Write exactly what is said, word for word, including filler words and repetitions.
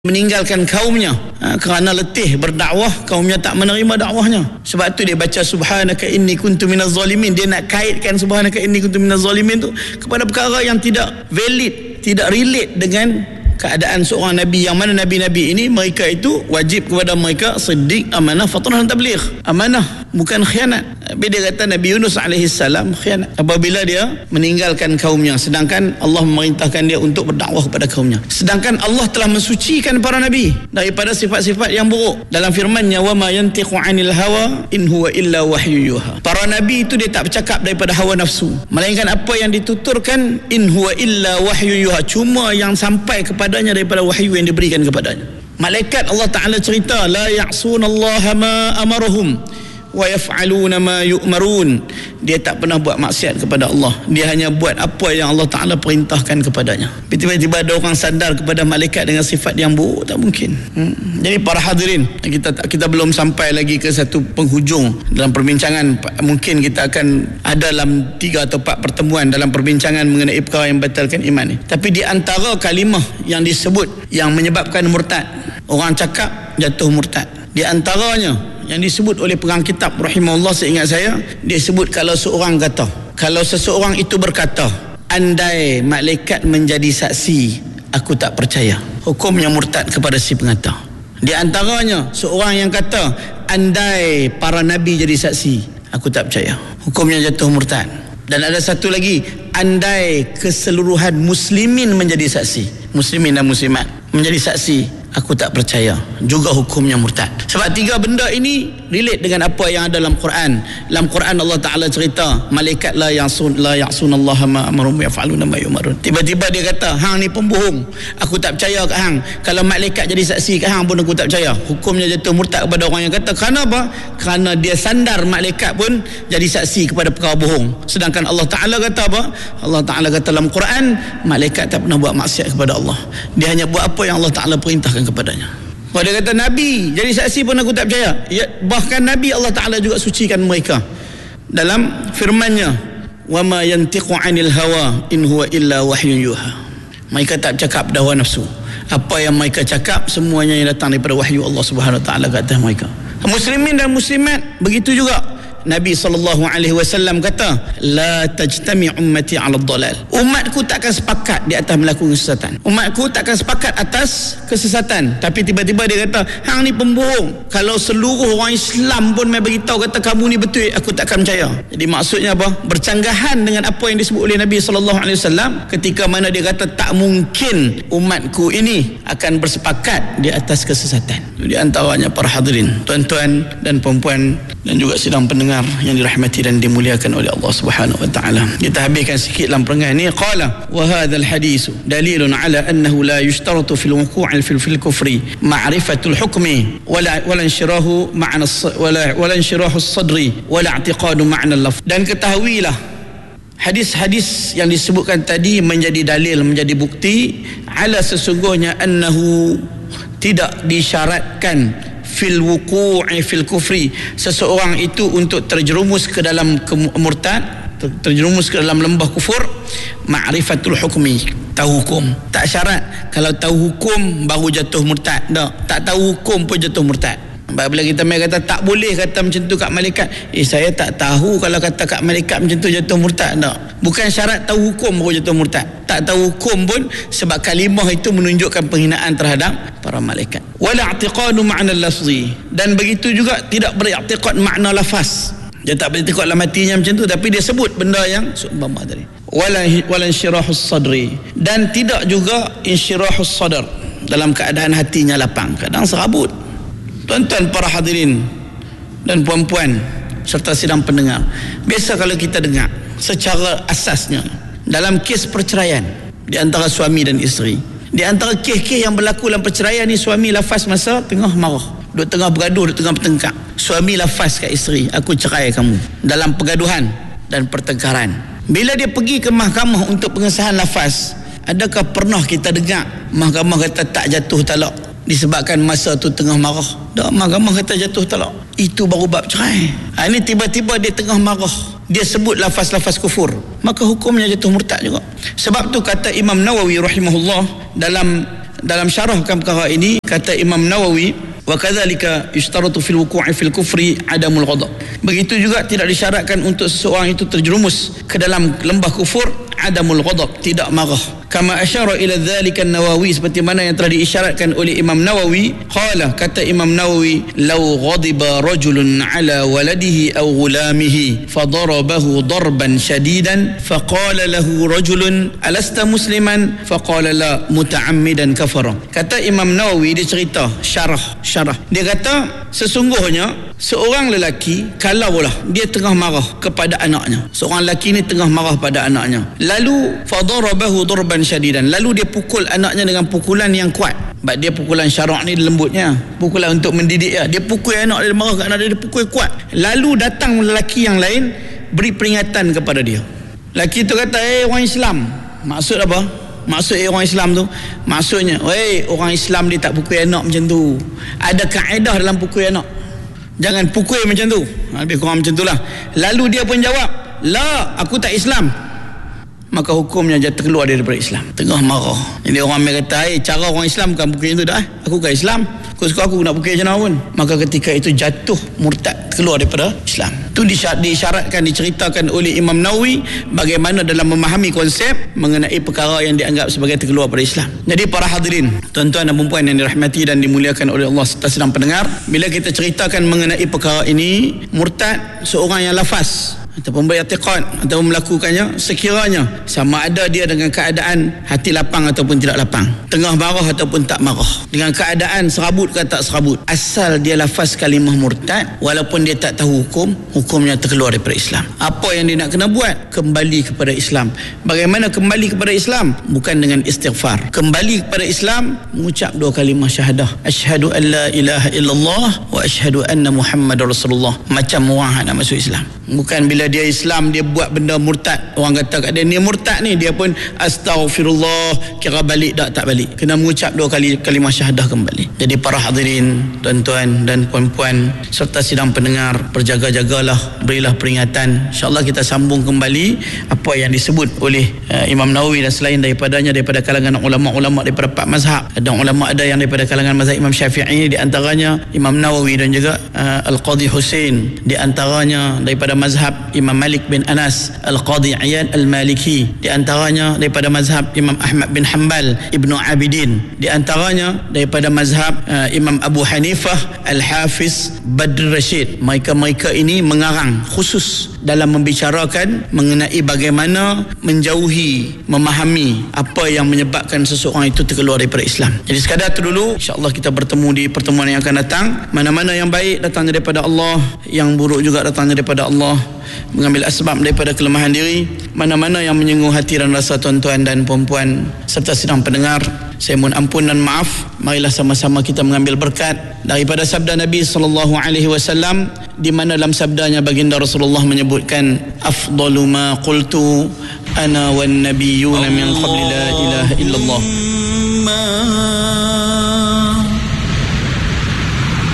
meninggalkan kaumnya ha, kerana letih berdakwah, kaumnya tak menerima dakwahnya. Sebab tu dia baca subhanaka inni kuntu minaz zalimin. Dia nak kaitkan subhanaka inni kuntu minaz zalimin tu kepada perkara yang tidak valid, tidak relate dengan keadaan seorang nabi, yang mana nabi-nabi ini mereka itu wajib kepada mereka siddiq, amanah, fatrah dan tabligh. Amanah bukan khianat. Tapi dia kata Nabi Yunus alaihi salam khianat apabila dia meninggalkan kaumnya, sedangkan Allah memerintahkan dia untuk berdakwah kepada kaumnya. Sedangkan Allah telah mensucikan para nabi daripada sifat-sifat yang buruk dalam firman-Nya, wa ma yantiqu 'anil hawa in huwa illa wahyu yuha. Para nabi itu dia tak bercakap daripada hawa nafsu, melainkan apa yang dituturkan in huwa illa wahyu yuha, cuma yang sampai kepadanya daripada wahyu yang diberikan kepadanya. Malaikat Allah Ta'ala cerita la ya'sunallaha ma amarahum wa yaf'aluna ma yu'marun. Dia tak pernah buat maksiat kepada Allah, dia hanya buat apa yang Allah Ta'ala perintahkan kepadanya. Tiba-tiba ada orang sandar kepada malaikat dengan sifat yang buruk, tak mungkin. hmm. Jadi para hadirin, kita kita belum sampai lagi ke satu penghujung dalam perbincangan. Mungkin kita akan ada dalam tiga atau empat pertemuan dalam perbincangan mengenai perkara yang batalkan iman ni. Tapi di antara kalimah yang disebut yang menyebabkan murtad, orang cakap jatuh murtad, di antaranya yang disebut oleh perang kitab rahimahullah, seingat saya, dia sebut kalau seorang kata, kalau seseorang itu berkata, andai malaikat menjadi saksi, aku tak percaya, hukumnya murtad kepada si pengata. Di antaranya seorang yang kata, andai para nabi jadi saksi, aku tak percaya, hukumnya jatuh murtad. Dan ada satu lagi, andai keseluruhan muslimin menjadi saksi, muslimin dan muslimat menjadi saksi, aku tak percaya, juga hukumnya murtad. Sebab tiga benda ini relate dengan apa yang ada dalam Quran. Dalam Quran Allah Ta'ala cerita malaikat la ya'sun la ya'sunallaha ma amarum yaf'aluna ma yu'marun. Tiba-tiba dia kata, hang ni pembohong, aku tak percaya kat hang. Kalau malaikat jadi saksi kat hang pun aku tak percaya, hukumnya jatuh murtad kepada orang yang kata. Kerana apa? Kerana dia sandar malaikat pun jadi saksi kepada perkara bohong. Sedangkan Allah Ta'ala kata apa? Allah Ta'ala kata dalam Quran, malaikat tak pernah buat maksiat kepada Allah, dia hanya buat apa yang Allah Ta'ala perintahkan kepadanya. Kalau dia kata Nabi jadi saksi pun aku tak percaya, ya, bahkan Nabi Allah Ta'ala juga sucikan mereka dalam firman-Nya, wa ma yantiqu 'anil hawa in huwa illa wahyun yuha. Mereka tak bercakap pada hawa nafsu, apa yang mereka cakap semuanya yang datang daripada wahyu Allah Subhanahu Wa Ta'ala ke atas mereka. Muslimin dan muslimat begitu juga. Nabi sallallahu alaihi wasallam kata, la tajtami ummati 'ala ad-dhalal. Umatku takkan sepakat di atas melakukan kesesatan. Umatku takkan sepakat atas kesesatan. Tapi tiba-tiba dia kata, hang ni pembohong. Kalau seluruh orang Islam pun mai beritahu kata kamu ni betul, aku takkan percaya. Jadi maksudnya apa? Bercanggahan dengan apa yang disebut oleh Nabi sallallahu alaihi wasallam ketika mana dia kata tak mungkin umatku ini akan bersepakat di atas kesesatan. Di antaranya para hadirin, tuan-tuan dan puan-puan dan juga sidang pendengar yang dirahmati dan dimuliakan oleh Allah Subhanahu wa taala. Kita habiskan sikit dalam perenggan ni. Qala wa hadzal hadis dalilun ala annahu la yushtaratu fil wuqu'i fil fil kufri ma'rifatul hukmi wala wala inshirahu ma'na wala wala inshirahu as-sadri wala i'tiqadu ma'na al-lafz. Dan ketahuilah, hadis-hadis yang disebutkan tadi menjadi dalil, menjadi bukti ala sesungguhnya annahu tidak disyaratkan fil wuqu'i fil kufri, seseorang itu untuk terjerumus ke dalam murtad, terjerumus ke dalam lembah kufur, ma'rifatul hukmi, tahu hukum. Tak syarat kalau tahu hukum baru jatuh murtad, tak, tak tahu hukum pun jatuh murtad. Bila kita mai kata tak boleh kata macam tu kat malaikat, eh saya tak tahu kalau kata kat malaikat macam tu jatuh murtad, tak. Bukan syarat tahu hukum baru jatuh murtad. Tak tahu hukum pun, sebab kalimah itu menunjukkan penghinaan terhadap para malaikat. Wala i'tiqadu ma'na al-lafzi, dan begitu juga tidak beriktikad makna lafaz. Dia tak beriktikad dalam hatinya macam tu, tapi dia sebut benda yang seumpama tadi. Wala wala insyirahus sadri, dan tidak juga insyirahus sadr, dalam keadaan hatinya lapang, kadang serabut. Tuan-tuan para hadirin dan puan-puan serta sidang pendengar, biasa kalau kita dengar secara asasnya dalam kes perceraian di antara suami dan isteri, di antara kes-kes yang berlaku dalam perceraian ni, suami lafaz masa tengah marah, duk tengah bergaduh, duk tengah bertengkar, suami lafaz kat isteri, aku cerai kamu, dalam pergaduhan dan pertengkaran. Bila dia pergi ke mahkamah untuk pengesahan lafaz, adakah pernah kita dengar mahkamah kata tak jatuh talak disebabkan masa tu tengah marah? Tak, mahkamah kata jatuh talak, itu baru bab cerai. Ha, ini tiba-tiba dia tengah marah, dia sebut lafaz-lafaz kufur, maka hukumnya jatuh murtad juga. Sebab tu kata Imam Nawawi rahimahullah dalam dalam syarahkan perkara ini kata Imam Nawawi, wa kadzalika yushtaratu fil wuqu'i fil kufri adamul ghadab. Begitu juga tidak disyaratkan untuk seseorang itu terjerumus ke dalam lembah kufur adamul ghadab, tidak marah. Kama asyara ila dzalika an-Nawawi, seperti mana yang telah diisyaratkan oleh Imam Nawawi. Qala, kata Imam Nawawi, law ghadiba rajulun ala waladihi aw ghulamihi fadarabahu darban shadidan faqala lahu rajulun alasta musliman faqala la muta'ammidan kafara. Kata Imam Nawawi, dia cerita syarah syarah dia kata sesungguhnya seorang lelaki kalaulah dia tengah marah kepada anaknya, seorang lelaki ni tengah marah pada anaknya, lalu fadarabahu darban syadidan, lalu dia pukul anaknya dengan pukulan yang kuat. Sebab dia pukulan syarak ni lembutnya, pukulan untuk mendidik dia. Dia pukul anak dia, marah kat anak dia, dia pukul kuat. Lalu datang lelaki yang lain beri peringatan kepada dia. Lelaki tu kata, eh orang Islam. Maksud apa? Maksud eh orang Islam tu, maksudnya, eh orang Islam dia tak pukul anak macam tu. Ada kaedah dalam pukul anak, jangan pukul macam tu. Lebih kurang macam tu lah. Lalu dia pun jawab, la, aku tak Islam. Maka hukumnya dia terkeluar daripada Islam. Tengah marah. Jadi orang Amir kata, eh, cara orang Islam bukan pukul itu dah. Aku bukan Islam. Aku suka aku nak pukul macam mana pun. Maka ketika itu jatuh murtad, keluar daripada Islam. Itu disyaratkan, diceritakan oleh Imam Nawawi bagaimana dalam memahami konsep mengenai perkara yang dianggap sebagai terkeluar daripada Islam. Jadi para hadirin, tuan-tuan dan puan yang dirahmati dan dimuliakan oleh Allah serta sedang pendengar, bila kita ceritakan mengenai perkara ini, murtad seorang yang lafaz ataupun beriktikad ataupun melakukannya sekiranya sama ada dia dengan keadaan hati lapang ataupun tidak lapang, tengah marah ataupun tak marah, dengan keadaan serabut ke tak serabut, asal dia lafaz kalimah murtad, walaupun dia tak tahu hukum, hukumnya terkeluar daripada Islam. Apa yang dia nak kena buat? Kembali kepada Islam. Bagaimana kembali kepada Islam? Bukan dengan istighfar. Kembali kepada Islam, mengucap dua kalimah syahadah, asyhadu an la ilaha illallah wa asyhadu anna Muhammadar Rasulullah. Macam orang nak masuk Islam. Bukan bila dia Islam dia buat benda murtad, orang kata kat dia ni murtad ni, dia pun astaghfirullah, kira balik tak tak balik. Kena mengucap dua kali kalimah syahadah kembali. Jadi para hadirin, tuan-tuan dan puan-puan serta sidang pendengar, berjaga-jagalah, berilah peringatan. InsyaAllah kita sambung kembali apa yang disebut oleh uh, Imam Nawawi dan selain daripadanya, daripada kalangan ulama-ulama daripada empat mazhab. Ada ulama ada yang daripada kalangan mazhab Imam Syafi'i, di antaranya Imam Nawawi, dan juga uh, Al-Qadhi Husain, di antaranya daripada mazhab Imam Malik bin Anas, Al-Qadhi Iyad Al-Maliki, di antaranya daripada mazhab Imam Ahmad bin Hanbal, Ibnu Abidin, di antaranya daripada mazhab uh, Imam Abu Hanifah, Al-Hafiz Badr Rashid. Mereka-mereka ini mengarang khusus dalam membicarakan mengenai bagaimana menjauhi, memahami apa yang menyebabkan seseorang itu terkeluar daripada Islam. Jadi sekadar itu dulu, insya-Allah kita bertemu di pertemuan yang akan datang. Mana-mana yang baik datangnya daripada Allah, yang buruk juga datangnya daripada Allah. Mengambil asbab daripada kelemahan diri. Mana-mana yang menyinggung hati dan rasa tuan-tuan dan puan-puan serta sidang pendengar, saya mohon ampun dan maaf. Marilah sama-sama kita mengambil berkat daripada sabda Nabi sallallahu alaihi wasallam, di mana dalam sabdanya baginda Rasulullah menyebutkan, afdalu ma qultu ana wan nabiyyuna min qabli la ilaha illallah.